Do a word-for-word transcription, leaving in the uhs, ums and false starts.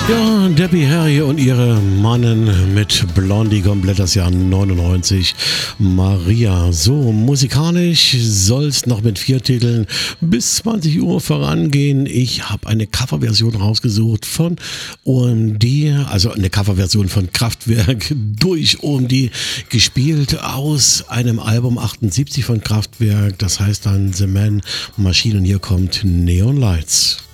Ja, Debbie Harry und ihre Mannen mit Blondie komplett das Jahr neunundneunzig. Maria. So, musikalisch soll es noch mit vier Titeln bis zwanzig Uhr vorangehen. Ich habe eine Coverversion rausgesucht von O M D, also eine Coverversion von Kraftwerk durch O M D, gespielt aus einem Album achtundsiebzig von Kraftwerk. Das heißt dann The Man Machine und hier kommt Neon Lights.